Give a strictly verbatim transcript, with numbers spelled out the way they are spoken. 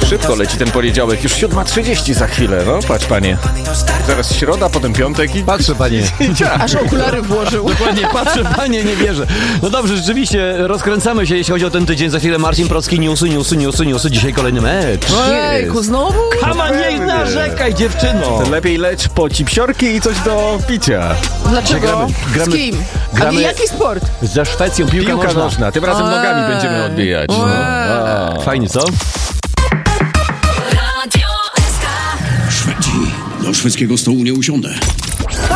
Szybko leci ten poniedziałek, już siódma trzydzieści za chwilę, no patrz panie. Zaraz środa, potem piątek i... Patrzę, panie. Aż okulary włożył. Dokładnie, patrzę, panie, nie wierzę. No dobrze, rzeczywiście, rozkręcamy się, jeśli chodzi o ten tydzień. Za chwilę Marcin Procki, newsy, newsy, newsy, newsy. Dzisiaj kolejny mecz. Ejku, znowu? Kama, nie narzekaj, dziewczyno. Lepiej leć po cipsiorki i coś do picia. Dlaczego? Gramy, gramy, Z kim? gramy- Ale jaki sport? Za Szwecją piłka, Piłka nożna. nożna, tym razem nogami Eee. będziemy odbijać. No. Eee. A. Fajnie, co? Szwedzi. Do szwedzkiego stołu nie usiądę.